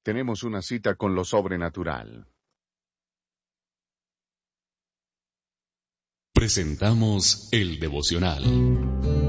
tenemos una cita con lo sobrenatural. Presentamos el devocional.